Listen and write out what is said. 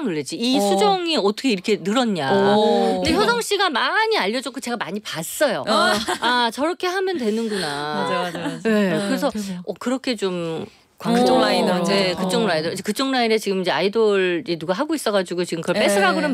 놀랐지. 이 수정이 어떻게 이렇게 늘었냐. 근데 효성 씨가 많이 알려줬고 제가 많이 봤어요. 아 저렇게 하면 되는구나. 맞아. 네, 그래서 그렇게 좀 그쪽 라인으로. 네, 그쪽 라인에 지금 이제 아이돌이 누가 하고 있어가지고 지금 그걸 뺏으라 그러면